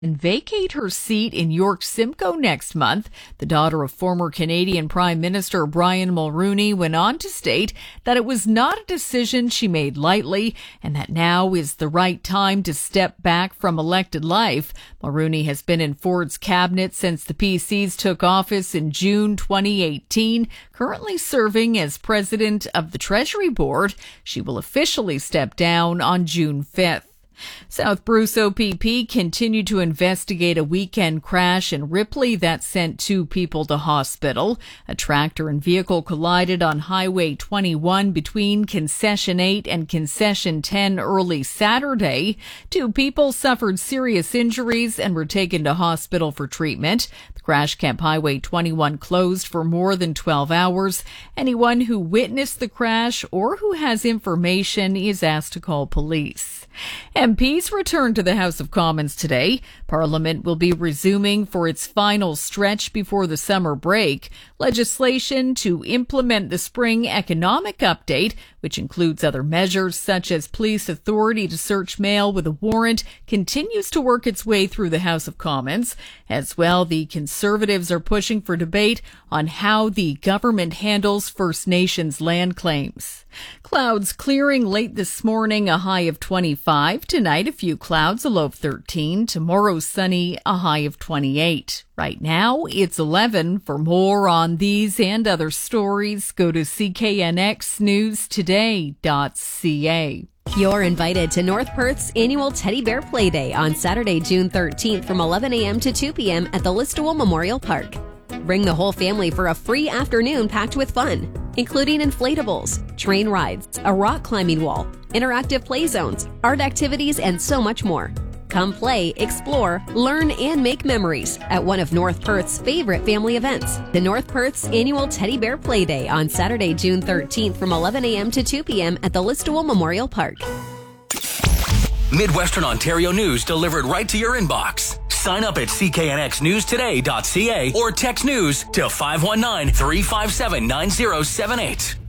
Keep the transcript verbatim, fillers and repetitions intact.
and vacate her seat in York Simcoe next month. The daughter of former Canadian Prime Minister Brian Mulroney went on to state that it was not a decision she made lightly and that now is the right time to step back from elected life. Mulroney has been in Ford's cabinet since the P Cs took office in June twenty eighteen, currently serving as president of the Treasury Board. She will officially step down on June fifth. South Bruce O P P continued to investigate a weekend crash in Ripley that sent two people to hospital. A tractor and vehicle collided on Highway twenty-one between Concession eight and Concession ten early Saturday. Two people suffered serious injuries and were taken to hospital for treatment. The crash kept Highway twenty-one closed for more than twelve hours. Anyone who witnessed the crash or who has information is asked to call police. M Ps return to the House of Commons today. Parliament will be resuming for its final stretch before the summer break. Legislation to implement the spring economic update, which includes other measures such as police authority to search mail with a warrant, continues to work its way through the House of Commons. As well, the Conservatives are pushing for debate on how the government handles First Nations land claims. Clouds clearing late this morning, a high of twenty-five. Tonight, a few clouds, a low of thirteen. Tomorrow, sunny, a high of twenty-eight. Right now, it's eleven. For more on these and other stories, go to c k n x news today dot c a. You're invited to North Perth's annual Teddy Bear Play Day on Saturday, June thirteenth from eleven a.m. to two p.m. at the Listowel Memorial Park. Bring the whole family for a free afternoon packed with fun, including inflatables, train rides, a rock climbing wall, interactive play zones, art activities, and so much more. Come play, explore, learn, and make memories at one of North Perth's favorite family events, the North Perth's annual Teddy Bear Play Day on Saturday, June thirteenth from eleven a.m. to two p.m. at the Listowel Memorial Park. Midwestern Ontario news delivered right to your inbox. Sign up at c k n x news today dot c a or text news to five one nine, three five seven, nine zero seven eight.